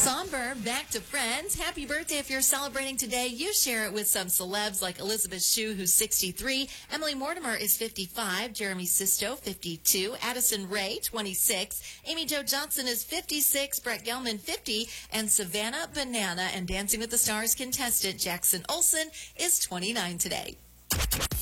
Somber, back to Friends. Happy birthday if you're celebrating today. You share it with some celebs like Elizabeth Shue, who's 63. Emily Mortimer is 55. Jeremy Sisto, 52. Addison Rae, 26. Amy Jo Johnson is 56. Brett Gelman, 50. And Savannah Banana and Dancing with the Stars contestant Jackson Olsen is 29 today.